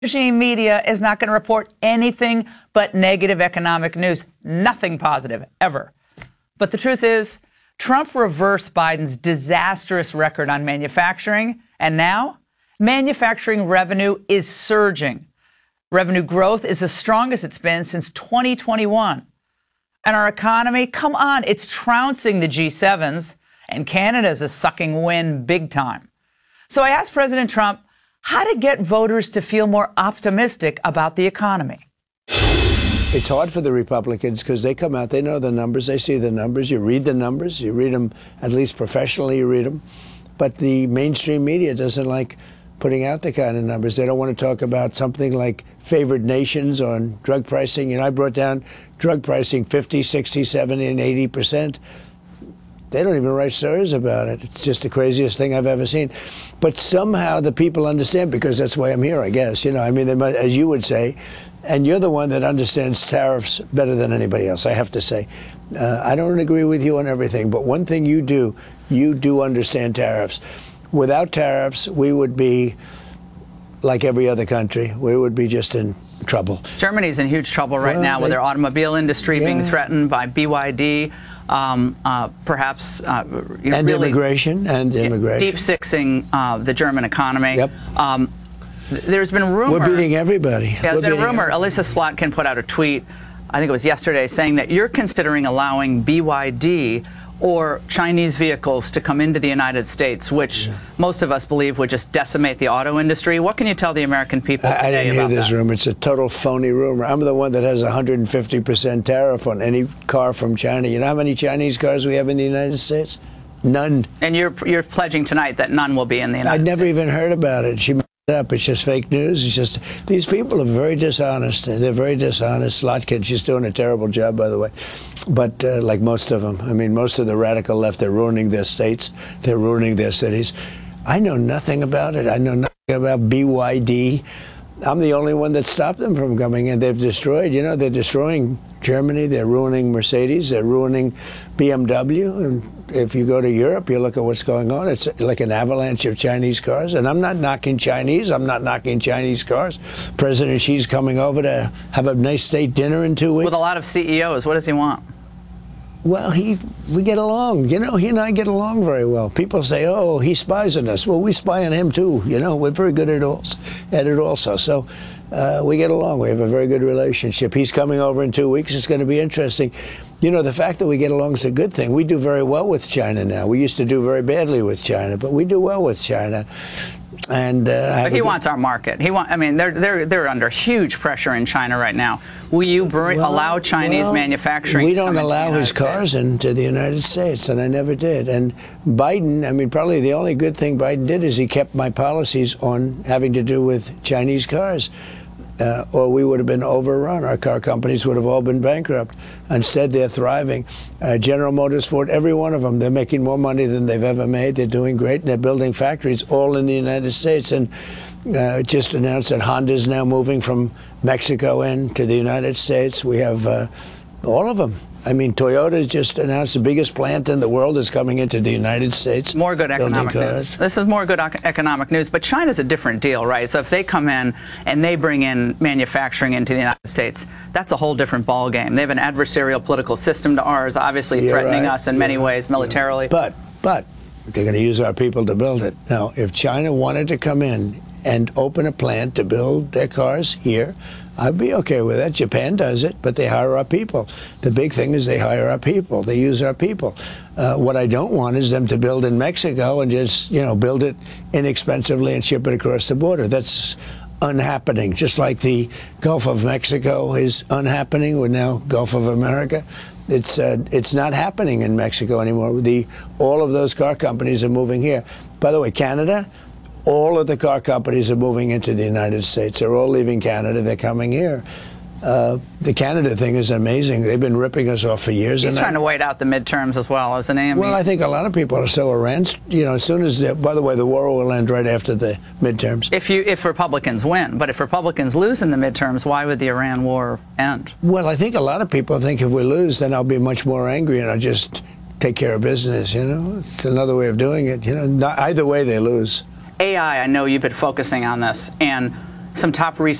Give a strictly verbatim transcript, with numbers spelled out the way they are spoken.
Mainstream media is not going to report anything but negative economic news, nothing positive, ever. But the truth is, Trump reversed Biden's disastrous record on manufacturing, and now manufacturing revenue is surging. Revenue growth is the strongest it's been since twenty twenty-one. And our economy, come on, it's trouncing the G sevens, and Canada's is sucking wind big time. So I asked President Trump how to get voters to feel more optimistic about the economy. It's hard for the Republicans because they come out, they know the numbers, they see the numbers, you read the numbers, you read them, at least professionally you read them. But the mainstream media doesn't like putting out the kind of numbers. They don't want to talk about something like favored nations on drug pricing. And I brought down drug pricing fifty, sixty, seventy, and eighty percent. They don't even write stories about it. It's just the craziest thing I've ever seen. But somehow the people understand, because that's why I'm here, I guess. You know, I mean, they might, as you would say, and you're the one that understands tariffs better than anybody else, I have to say. Uh, I don't agree with you on everything, but one thing you do, you do understand tariffs. Without tariffs, we would be like every other country. We would be just in trouble. Germany's in huge trouble right well, now they, with their automobile industry yeah. being threatened by B Y D. Um, uh, perhaps uh, you know, and really immigration and immigration deep sixing uh, the German economy. Yep. Um, th there's been rumor. We're beating everybody. Yeah, We're there's been a rumor. Everybody. Elisa Slotkin put out a tweet, I think it was yesterday, saying that you're considering allowing B Y D or Chinese vehicles to come into the United States, which yeah. most of us believe would just decimate the auto industry. What can you tell the American people today about that? I didn't hear this that? rumor. It's a total phony rumor. I'm the one that has a one hundred fifty percent tariff on any car from China. You know how many Chinese cars we have in the United States? None. And you're you're pledging tonight that none will be in the United States? I never States. even heard about it. She made it up. It's just fake news. It's just, these people are very dishonest. They're very dishonest. Slotkin, she's doing a terrible job, by the way. But uh, like most of them, I mean, most of the radical left, they're ruining their states. They're ruining their cities. I know nothing about it. I know nothing about B Y D. I'm the only one that stopped them from coming in. They've destroyed, you know, they're destroying Germany. They're ruining Mercedes. They're ruining B M W. And if you go to Europe, you look at what's going on. It's like an avalanche of Chinese cars. And I'm not knocking Chinese. I'm not knocking Chinese cars. President Xi's coming over to have a nice state dinner in two weeks. With a lot of C E Os, what does he want? Well, he, we get along. You know, he and I get along very well. People say, oh, he spies on us. Well, we spy on him, too. You know, we're very good at, all, at it also. So uh, we get along. We have a very good relationship. He's coming over in two weeks. It's going to be interesting. You know, the fact that we get along is a good thing. We do very well with China now. We used to do very badly with China, but we do well with China. And uh, but he wants our market. He want. I mean, they're they're they're under huge pressure in China right now. Will you bring, well, allow Chinese well, manufacturing? We don't to come allow his cars States? into the United States, and I never did. And Biden, I mean, probably the only good thing Biden did is he kept my policies on having to do with Chinese cars. Uh, or we would have been overrun. Our car companies would have all been bankrupt. Instead, they're thriving. Uh, General Motors, Ford, every one of them, they're making more money than they've ever made. They're doing great, and they're building factories all in the United States. And uh, just announced that Honda's now moving from Mexico into the United States. We have uh, all of them. I mean, Toyota's just announced the biggest plant in the world is coming into the United States. More good economic news. This is more good economic news, but China's a different deal, right? So if they come in and they bring in manufacturing into the United States, that's a whole different ballgame. They have an adversarial political system to ours, obviously You're threatening right. us in You're many right. ways militarily. But, but they're going to use our people to build it. Now, if China wanted to come in and open a plant to build their cars here, I'd be okay with that. Japan does it, but they hire our people. The big thing is they hire our people. They use our people. Uh, what I don't want is them to build in Mexico and just, you know, build it inexpensively and ship it across the border. That's unhappening. Just like the Gulf of Mexico is unhappening with now Gulf of America. It's uh, it's not happening in Mexico anymore. The all of those car companies are moving here. By the way, Canada. All of the car companies are moving into the United States. They're all leaving Canada. They're coming here. Uh, the Canada thing is amazing. They've been ripping us off for years. He's and trying I, to wait out the midterms as well, isn't he? I mean, well, I think a lot of people are so around. You know, as soon as, the, by the way, the war will end right after the midterms. If you, if Republicans win, but if Republicans lose in the midterms, why would the Iran war end? Well, I think a lot of people think if we lose, then I'll be much more angry and I'll just take care of business. You know, it's another way of doing it. You know, not, either way they lose. A I, I know you've been focusing on this, and some top research.